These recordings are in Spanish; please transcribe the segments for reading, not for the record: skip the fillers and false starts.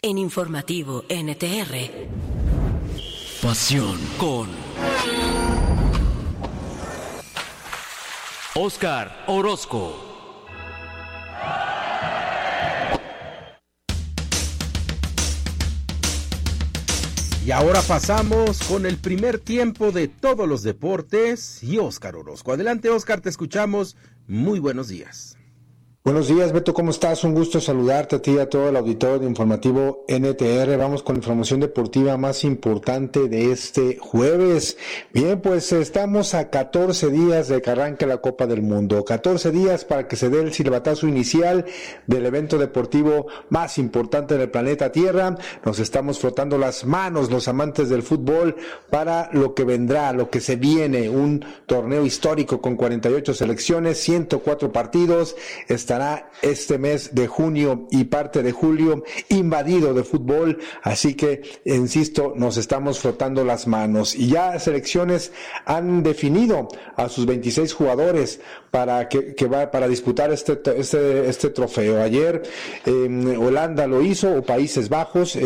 En Informativo NTR. Pasión con Óscar Orozco. Y ahora pasamos con el primer tiempo de todos los deportes y Óscar Orozco. Adelante, Óscar, te escuchamos. Muy buenos días. Buenos días, Beto, ¿cómo estás? Un gusto saludarte a ti y a todo el auditorio de Informativo NTR. Vamos con la información deportiva más importante de este jueves. Bien, pues estamos a 14 días de que arranque la Copa del Mundo. 14 días para que se dé el silbatazo inicial del evento deportivo más importante del planeta Tierra. Nos estamos frotando las manos, los amantes del fútbol, para lo que vendrá, lo que se viene. Un torneo histórico con 48 selecciones, 104 partidos. Estará este mes de junio y parte de julio invadido de fútbol, así que, insisto, nos estamos frotando las manos. Y ya selecciones han definido a sus 26 jugadores para disputar este trofeo. Ayer Holanda lo hizo, o Países Bajos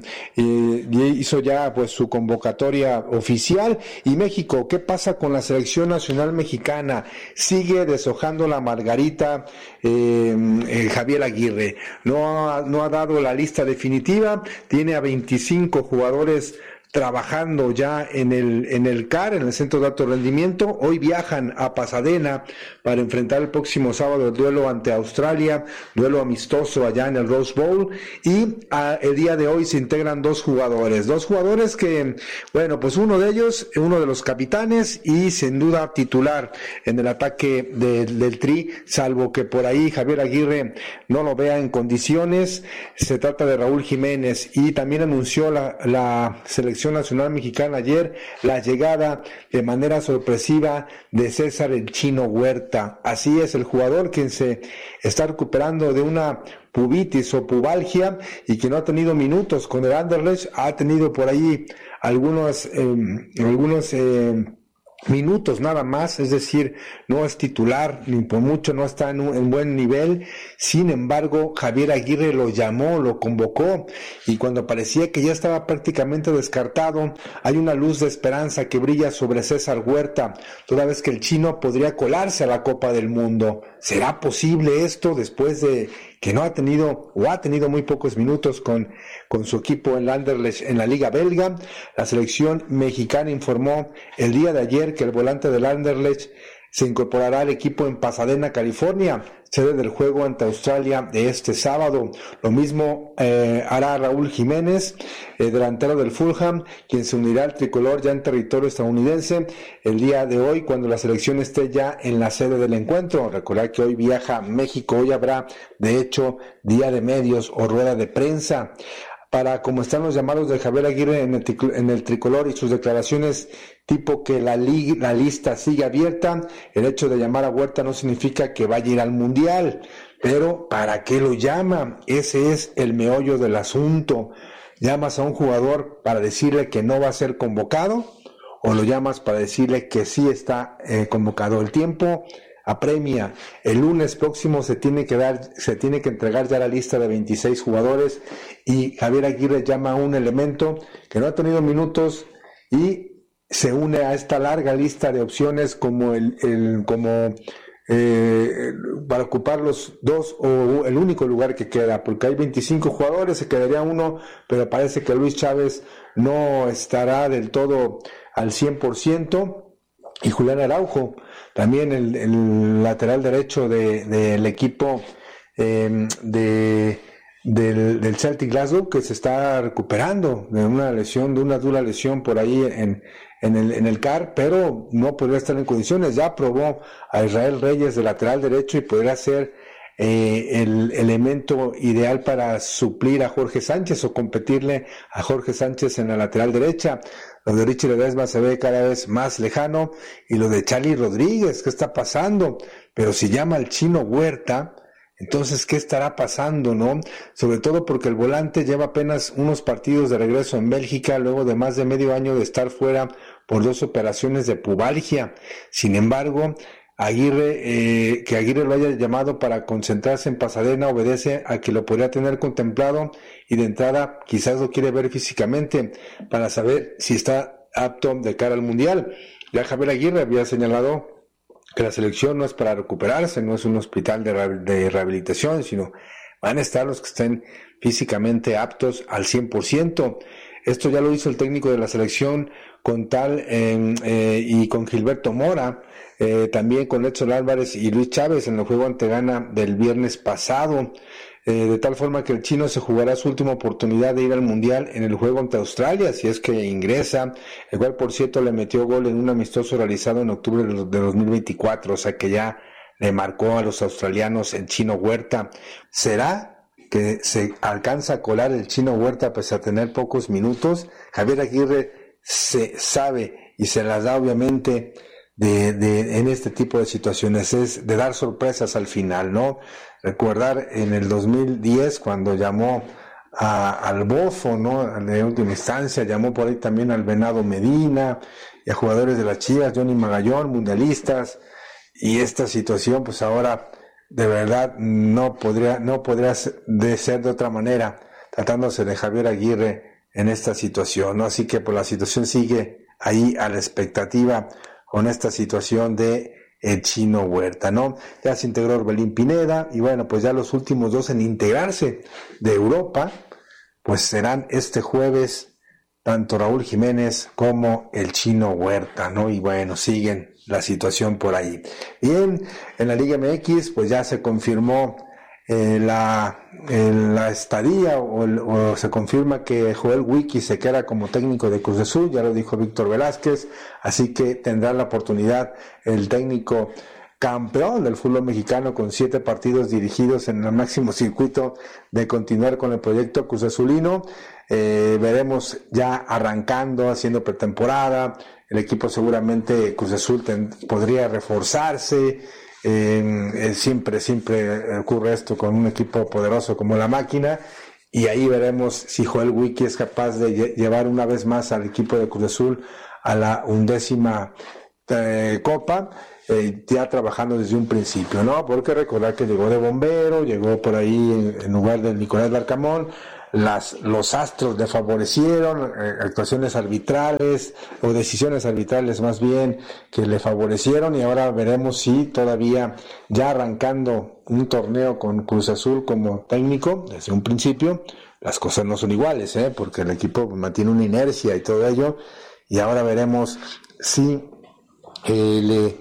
hizo ya pues su convocatoria oficial. Y México, ¿qué pasa con la selección nacional mexicana? Sigue deshojando la margarita Javier Aguirre. No ha dado la lista definitiva, tiene a 25 jugadores trabajando ya en el CAR, en el Centro de Alto Rendimiento. Hoy viajan a Pasadena para enfrentar el próximo sábado el duelo ante Australia, duelo amistoso allá en el Rose Bowl, y el día de hoy se integran dos jugadores que, bueno, pues uno de ellos, uno de los capitanes y sin duda titular en el ataque del Tri, salvo que por ahí Javier Aguirre no lo vea en condiciones. Se trata de Raúl Jiménez, y también anunció la selección nacional mexicana ayer la llegada de manera sorpresiva de César el Chino Huerta. Así es, el jugador quien se está recuperando de una pubitis o pubalgia y que no ha tenido minutos con el Anderlecht, ha tenido por ahí algunos minutos nada más, es decir, no es titular, ni por mucho no está en buen nivel. Sin embargo, Javier Aguirre lo llamó, lo convocó, y cuando parecía que ya estaba prácticamente descartado, hay una luz de esperanza que brilla sobre César Huerta, toda vez que el chino podría colarse a la Copa del Mundo. ¿Será posible esto después de que no ha tenido o ha tenido muy pocos minutos con su equipo en Anderlecht en la Liga Belga? La selección mexicana informó el día de ayer que el volante del Anderlecht se incorporará al equipo en Pasadena, California, sede del juego ante Australia de este sábado. Lo mismo hará Raúl Jiménez, delantero del Fulham, quien se unirá al tricolor ya en territorio estadounidense el día de hoy, cuando la selección esté ya en la sede del encuentro. Recordad que hoy viaja a México, hoy habrá, de hecho, día de medios o rueda de prensa. Para como están los llamados de Javier Aguirre en el tricolor y sus declaraciones tipo que la lista sigue abierta, el hecho de llamar a Huerta no significa que vaya a ir al Mundial, pero ¿para qué lo llama? Ese es el meollo del asunto. ¿Llamas a un jugador para decirle que no va a ser convocado, o lo llamas para decirle que sí está convocado? El tiempo apremia. El lunes próximo se tiene que entregar ya la lista de 26 jugadores, y Javier Aguirre llama a un elemento que no ha tenido minutos y se une a esta larga lista de opciones como para ocupar los dos o el único lugar que queda, porque hay 25 jugadores, se quedaría uno, pero parece que Luis Chávez no estará del todo al 100%. Y Julián Araujo, también el lateral derecho del equipo del Celtic Glasgow, que se está recuperando de una dura lesión por ahí en el CAR, pero no podría estar en condiciones. Ya probó a Israel Reyes de lateral derecho y podría ser el elemento ideal para suplir a Jorge Sánchez o competirle a Jorge Sánchez en la lateral derecha. Lo de Richie Ledesma se ve cada vez más lejano, y lo de Charly Rodríguez, ¿qué está pasando? Pero si llama al Chino Huerta, entonces ¿qué estará pasando, no? Sobre todo porque el volante lleva apenas unos partidos de regreso en Bélgica, luego de más de medio año de estar fuera por 2 operaciones de pubalgia. Sin embargo, que Aguirre lo haya llamado para concentrarse en Pasadena obedece a que lo podría tener contemplado y de entrada quizás lo quiere ver físicamente para saber si está apto de cara al Mundial. Ya Javier Aguirre había señalado que la selección no es para recuperarse, no es un hospital de rehabilitación, sino van a estar los que estén físicamente aptos al 100%. Esto ya lo hizo el técnico de la selección con y con Gilberto Mora, también con Edson Álvarez y Luis Chávez en el juego ante Ghana del viernes pasado, de tal forma que el chino se jugará su última oportunidad de ir al Mundial en el juego ante Australia, si es que ingresa, el cual por cierto le metió gol en un amistoso realizado en octubre de 2024, o sea que ya le marcó a los australianos el Chino Huerta. ¿Será que se alcanza a colar el Chino Huerta pese a tener pocos minutos? Javier Aguirre se sabe y se las da obviamente en este tipo de situaciones, es de dar sorpresas al final, ¿no? Recordar en el 2010 cuando llamó al Bofo, ¿no? De última instancia, llamó por ahí también al Venado Medina y a jugadores de las Chivas, Johnny Magallón, mundialistas, y esta situación pues ahora de verdad no podría de ser de otra manera, tratándose de Javier Aguirre en esta situación, ¿no? Así que pues la situación sigue ahí a la expectativa con esta situación de el Chino Huerta, ¿no? Ya se integró Orbelín Pineda y bueno, pues ya los últimos dos en integrarse de Europa, pues serán este jueves tanto Raúl Jiménez como el Chino Huerta, ¿no? Y bueno, siguen la situación por ahí. Bien, en la Liga MX, pues ya se confirmó la estadía o se confirma que Joel Wiki se queda como técnico de Cruz Azul, ya lo dijo Víctor Velázquez, así que tendrá la oportunidad el técnico campeón del fútbol mexicano con 7 partidos dirigidos en el máximo circuito de continuar con el proyecto Cruz Azulino. Veremos ya arrancando, haciendo pretemporada, el equipo seguramente Cruz Azul podría reforzarse. Siempre ocurre esto con un equipo poderoso como la Máquina, y ahí veremos si Joel Wiki es capaz de llevar una vez más al equipo de Cruz Azul a la 11ª Copa, ya trabajando desde un principio, ¿no? Porque recordar que llegó de bombero, llegó por ahí en lugar de Nicolás Larcamón. Los astros le favorecieron, actuaciones arbitrales o decisiones arbitrales más bien que le favorecieron, y ahora veremos si todavía ya arrancando un torneo con Cruz Azul como técnico desde un principio las cosas no son iguales, porque el equipo mantiene una inercia y todo ello, y ahora veremos si le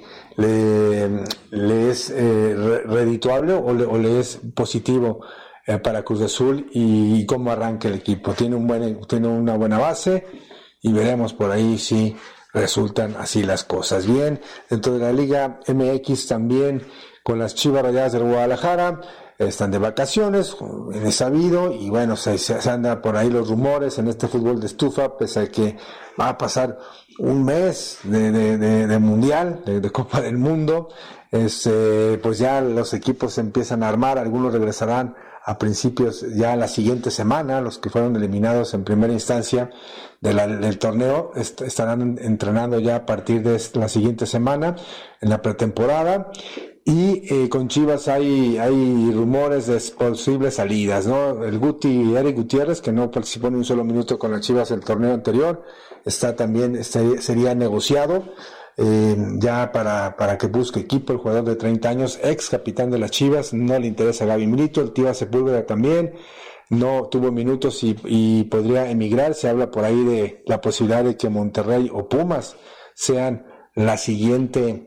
es redituable o le es positivo para Cruz Azul y cómo arranca el equipo. Tiene una buena base y veremos por ahí si resultan así las cosas. Bien, dentro de la Liga MX también con las Chivas Rayadas del Guadalajara, están de vacaciones, es sabido, y bueno, se andan por ahí los rumores en este fútbol de estufa, pese a que va a pasar un mes de mundial, de Copa del Mundo, pues ya los equipos se empiezan a armar, algunos regresarán a principios ya la siguiente semana, los que fueron eliminados en primera instancia del torneo estarán entrenando ya a partir de la siguiente semana en la pretemporada, y con Chivas hay rumores de posibles salidas, ¿no? El Eric Gutiérrez, que no participó ni un solo minuto con las Chivas el torneo anterior, sería negociado ya para que busque equipo. El jugador de 30 años, ex capitán de las Chivas, no le interesa a Gaby Milito. El Tiva Sepúlveda también no tuvo minutos y podría emigrar. Se habla por ahí de la posibilidad de que Monterrey o Pumas sean el siguiente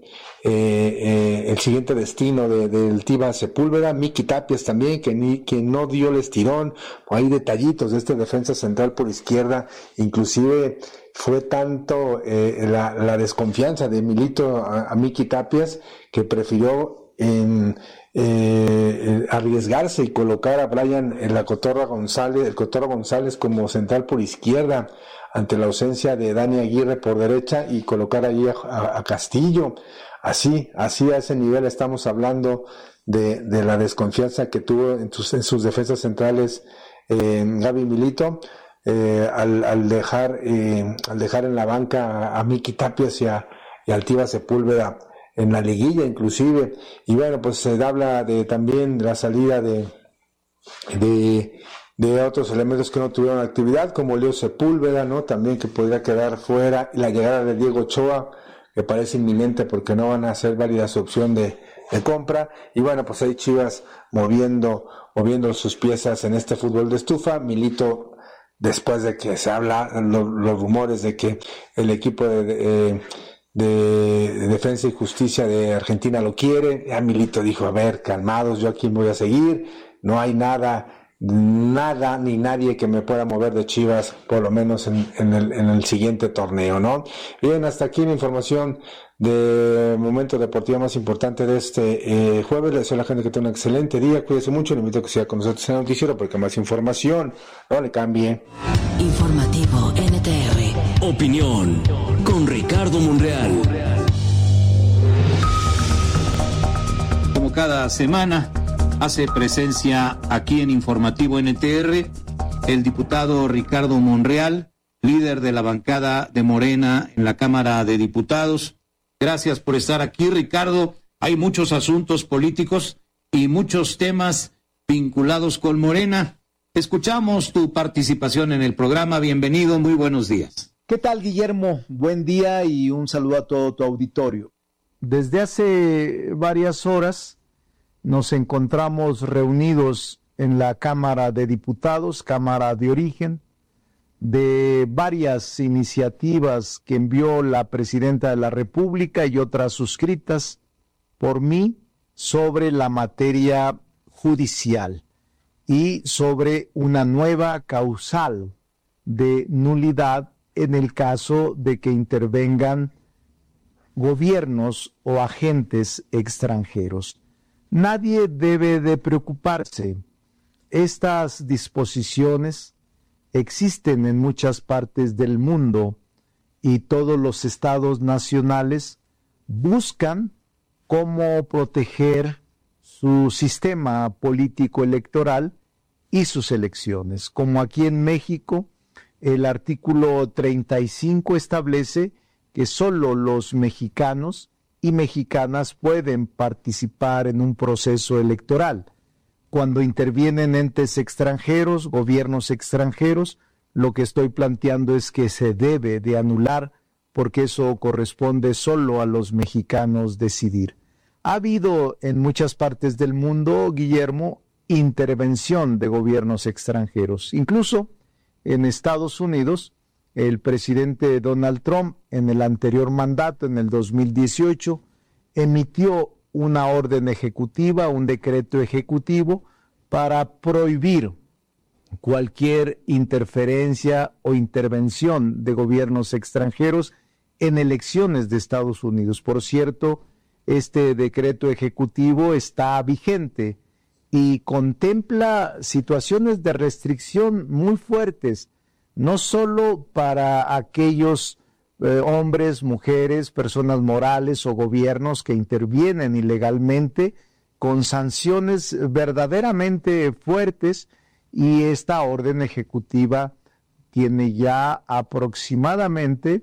destino del Tiva Sepúlveda. Miki Tapias también, que no dio el estirón. Hay detallitos de este defensa central por izquierda, inclusive fue tanto la desconfianza de Milito a Miki Tapias que prefirió arriesgarse y colocar a Brian el Cotorra González como central por izquierda ante la ausencia de Dani Aguirre por derecha, y colocar ahí a Castillo. Así a ese nivel estamos hablando de la desconfianza que tuvo en sus defensas centrales Gaby Milito, al dejar en la banca a Miki Tapias y al Tiva Sepúlveda en la liguilla inclusive. Y bueno, pues se habla también de la salida de otros elementos que no tuvieron actividad, como Leo Sepúlveda, ¿no? También que podría quedar fuera, y la llegada de Diego Ochoa, que parece inminente porque no van a hacer válida su opción de compra. Y bueno, pues hay Chivas moviendo sus piezas en este fútbol de estufa. Milito, después de que se habla los rumores de que el equipo de Defensa y Justicia de Argentina lo quiere, ya Milito dijo, a ver, calmados, yo aquí voy a seguir, no hay nada ni nadie que me pueda mover de Chivas, por lo menos en el siguiente torneo, ¿no? Bien, hasta aquí la información de momento deportivo más importante de este jueves. Le deseo a la gente que tenga un excelente día, cuídese mucho, le invito a que siga con nosotros en el noticiero porque más información, no le cambie. Informativo NTR. Opinión con Ricardo Monreal. Como cada semana hace presencia aquí en Informativo NTR el diputado Ricardo Monreal, líder de la bancada de Morena en la Cámara de Diputados. Gracias por estar aquí, Ricardo. Hay muchos asuntos políticos y muchos temas vinculados con Morena. Escuchamos tu participación en el programa. Bienvenido, muy buenos días. ¿Qué tal, Guillermo? Buen día y un saludo a todo tu auditorio. Desde hace varias horas nos encontramos reunidos en la Cámara de Diputados, Cámara de Origen, de varias iniciativas que envió la Presidenta de la República y otras suscritas por mí sobre la materia judicial y sobre una nueva causal de nulidad en el caso de que intervengan gobiernos o agentes extranjeros. Nadie debe de preocuparse. Estas disposiciones existen en muchas partes del mundo y todos los estados nacionales buscan cómo proteger su sistema político electoral y sus elecciones. Como aquí en México, el artículo 35 establece que solo los mexicanos y mexicanas pueden participar en un proceso electoral. Cuando intervienen entes extranjeros, gobiernos extranjeros, lo que estoy planteando es que se debe de anular porque eso corresponde solo a los mexicanos decidir. Ha habido en muchas partes del mundo, Guillermo, intervención de gobiernos extranjeros. Incluso en Estados Unidos, el presidente Donald Trump, en el anterior mandato, en el 2018, emitió una orden ejecutiva, un decreto ejecutivo, para prohibir cualquier interferencia o intervención de gobiernos extranjeros en elecciones de Estados Unidos. Por cierto, este decreto ejecutivo está vigente y contempla situaciones de restricción muy fuertes, no solo para aquellos hombres, mujeres, personas morales o gobiernos que intervienen ilegalmente, con sanciones verdaderamente fuertes, y esta orden ejecutiva tiene ya aproximadamente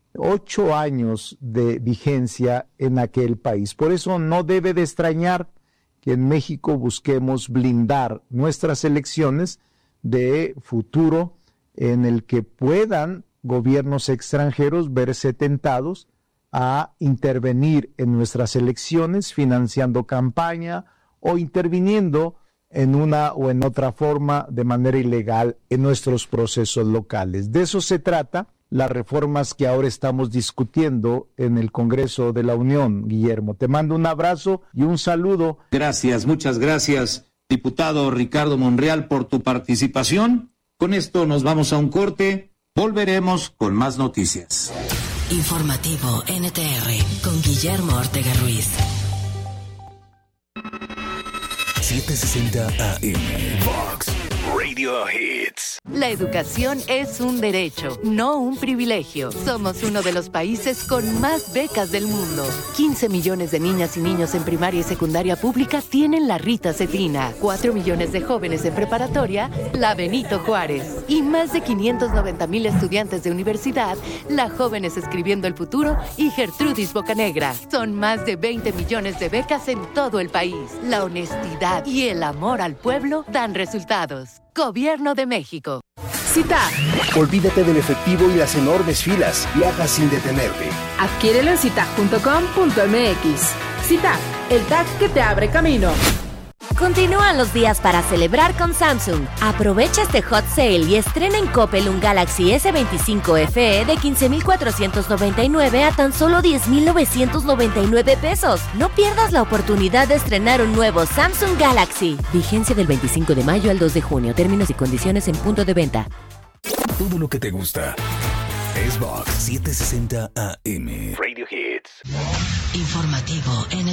8 años de vigencia en aquel país. Por eso no debe de extrañar que en México busquemos blindar nuestras elecciones de futuro en el que puedan gobiernos extranjeros verse tentados a intervenir en nuestras elecciones, financiando campaña o interviniendo en una o en otra forma de manera ilegal en nuestros procesos locales. De eso se trata las reformas que ahora estamos discutiendo en el Congreso de la Unión, Guillermo. Te mando un abrazo y un saludo. Gracias, muchas gracias, diputado Ricardo Monreal, por tu participación. Con esto nos vamos a un corte. Volveremos con más noticias. Informativo NTR con Guillermo Ortega Ruiz. 760 AM Vox Radio. Radio Hits. La educación es un derecho, no un privilegio. Somos uno de los países con más becas del mundo. 15 millones de niñas y niños en primaria y secundaria pública tienen la Rita Cetina. 4 millones de jóvenes en preparatoria, la Benito Juárez. Y más de 590,000 estudiantes de universidad, la Jóvenes Escribiendo el Futuro y Gertrudis Bocanegra. Son más de 20 millones de becas en todo el país. La honestidad y el amor al pueblo dan resultados. Gobierno de México. CITAG. Olvídate del efectivo y las enormes filas. Viaja sin detenerte. Adquiérelo en citag.com.mx. CITAG, el tag que te abre camino. Continúan los días para celebrar con Samsung. Aprovecha este hot sale y estrena en Coppel un Galaxy S25 FE de 15,499 a tan solo 10,999 pesos. No pierdas la oportunidad de estrenar un nuevo Samsung Galaxy. Vigencia del 25 de mayo al 2 de junio. Términos y condiciones en punto de venta. Todo lo que te gusta. Es Vox 760 AM. Radio Hits. Informativo NTR.